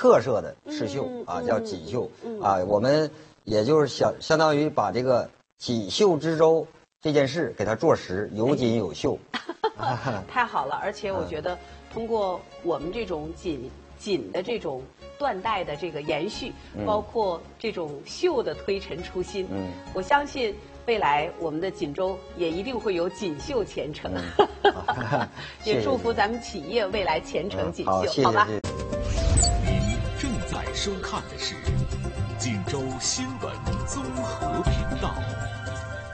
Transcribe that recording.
特色的刺绣啊，叫锦绣啊。我们也就是相当于把这个锦绣之州这件事给它做实，有锦有绣。 太好了，而且我觉得通过我们这种锦的这种断代的这个延续，包括这种绣的推陈出新，我相信未来我们的锦州也一定会有锦绣前程。也祝福咱们企业未来前程锦绣，好吧？ 您正在收看的是锦州新闻综合频道。